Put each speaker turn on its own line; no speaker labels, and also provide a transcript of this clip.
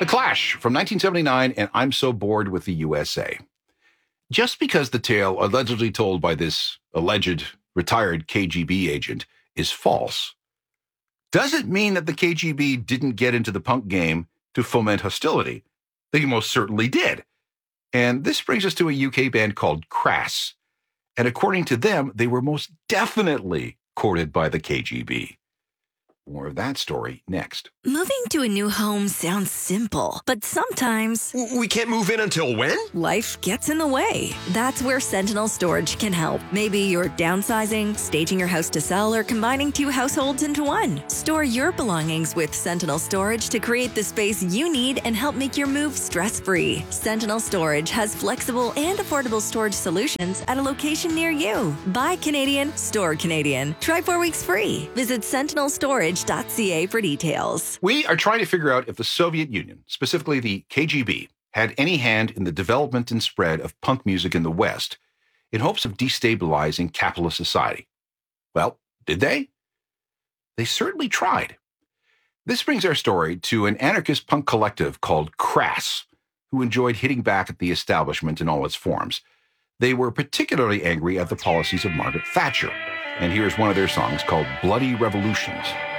The Clash from 1979 and I'm So Bored with the USA. Just because the tale allegedly told by this alleged retired KGB agent is false, doesn't mean that the KGB didn't get into the punk game to foment hostility. They most certainly did. And this brings us to a UK band called Crass. And according to them, they were most definitely courted by the KGB. More of that story next.
Moving to a new home sounds simple, but sometimes
We can't move in until when?
life gets in the way. That's where Sentinel Storage can help. Maybe you're downsizing, staging your house to sell, or combining two households into one. Store your belongings with Sentinel Storage to create the space you need and help make your move stress-free. Sentinel Storage has flexible and affordable storage solutions at a location near you. Buy Canadian, store Canadian. Try 4 weeks free. Visit sentinelstorage.ca for details.
We are trying to figure out if the Soviet Union, specifically the KGB, had any hand in the development and spread of punk music in the West in hopes of destabilizing capitalist society. Well, did they? They certainly tried. This brings our story to an anarchist punk collective called Crass, who enjoyed hitting back at the establishment in all its forms. They were particularly angry at the policies of Margaret Thatcher, and here's one of their songs called Bloody Revolutions.